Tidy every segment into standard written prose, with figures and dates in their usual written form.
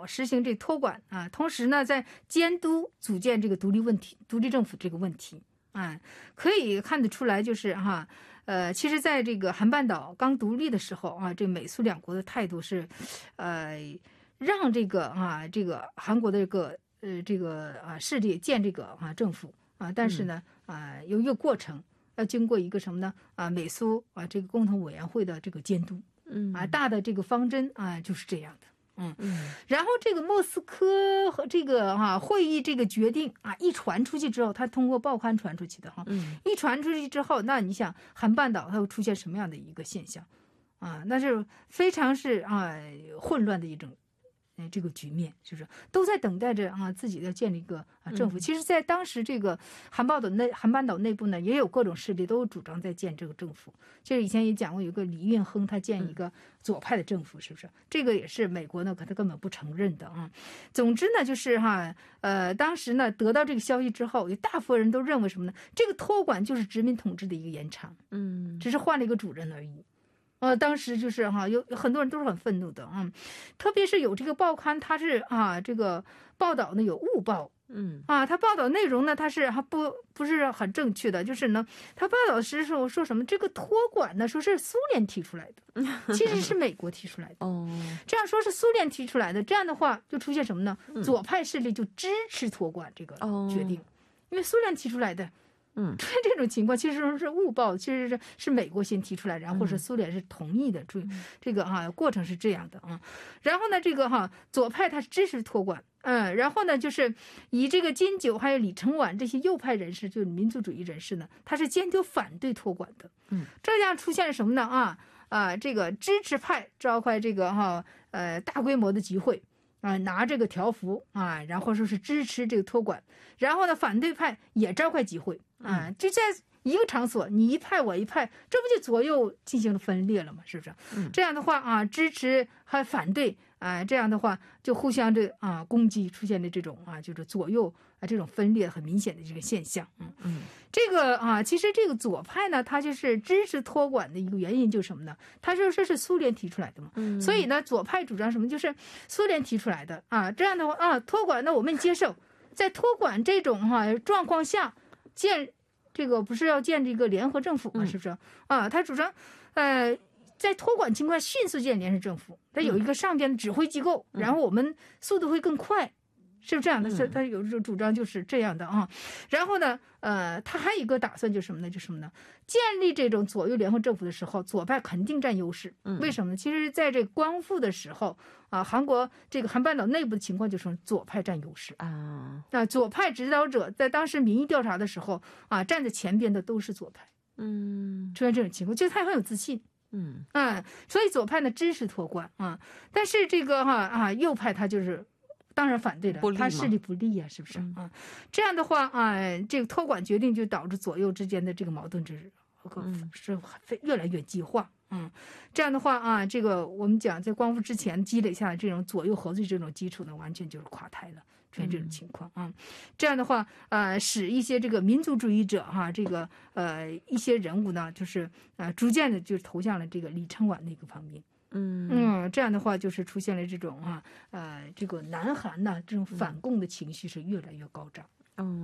实行这托管啊，同时呢在监督组建这个独立政府这个问题啊，可以看得出来就是其实在这个韩半岛刚独立的时候啊，这美苏两国的态度是让这个韩国的这个势力建这个政府啊，但是呢有一个过程，要经过一个什么呢美苏这个共同委员会的这个监督，大的这个方针就是这样的。然后这个莫斯科和这个会议这个决定一传出去之后，它通过报刊传出去的一传出去之后，那你想韩半岛它会出现什么样的一个现象那是非常是混乱的一种这个局面，就是都在等待着自己要建立一个政府。其实在当时这个韩半岛内部呢，也有各种势力都主张在建这个政府。就是以前也讲过，有个李运亨他建一个左派的政府，是不是？这个也是美国呢他根本不承认的总之呢就是当时呢得到这个消息之后，有大部分人都认为什么呢？这个托管就是殖民统治的一个延长，只是换了一个主人而已。当时就是有很多人都是很愤怒的特别是有这个报刊，它是这个报道呢有误报，它报道内容呢它是不是很正确的，就是呢它报道时候说什么这个托管呢说是苏联提出来的，其实是美国提出来的这样说是苏联提出来的，这样的话就出现什么呢？左派势力就支持托管这个决定，因为苏联提出来的。出现这种情况其实是误报，其实是美国先提出来，然后是苏联是同意的，这个过程是这样的然后呢这个左派他是支持托管，然后呢就是以这个金九还有李承晚这些右派人士，就是民族主义人士呢，他是坚决反对托管的。这样出现了什么呢这个支持派召开这个大规模的集会拿这个条幅然后说是支持这个托管，然后呢反对派也召开集会就在一个场所，你一派我一派，这不就左右进行了分裂了吗？是不是？这样的话支持还反对这样的话就互相攻击，出现了这种就是左右这种分裂很明显的这个现象。这个其实这个左派呢，他就是支持托管的一个原因就是什么呢？他说这是苏联提出来的嘛，所以呢左派主张什么？就是苏联提出来的这样的话托管呢我们接受，在托管这种状况下建这个不是要建这个联合政府吗？是不是他主张在托管情况下迅速建联合政府，他有一个上边的指挥机构，然后我们速度会更快，是不是这样的？他有这种主张就是这样的然后呢他还有一个打算就是什么呢？就是什么呢？建立这种左右联合政府的时候，左派肯定占优势。为什么呢？其实在这个光复的时候韩国这个韩半岛内部的情况就是左派占优势左派指导者在当时民意调查的时候站在前边的都是左派。出现这种情况，就他很有自信。所以左派呢支持托管但是这个右派他就是当然反对了，他势力不利是不是这样的话这个托管决定就导致左右之间的这个矛盾是越来越激化。这样的话这个我们讲在光复之前积累下来这种左右合作这种基础呢，完全就是垮台了，出现这种情况这样的话使一些这个民族主义者这个一些人物呢，就是逐渐的就投向了这个李承晚那个方面。这样的话就是出现了这种这个南韩呢这种反共的情绪是越来越高涨。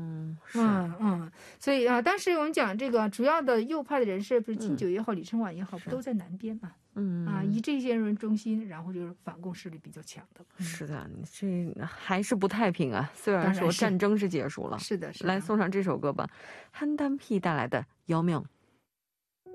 所以当时我们讲这个主要的右派的人士，不是金九也好李承晚也好，不都在南边嘛以这些人为中心，然后就是反共势力比较强的。 是的，这还是不太平虽然说战争是结束了。 是的， 来送上这首歌吧，한단피带来的姚明。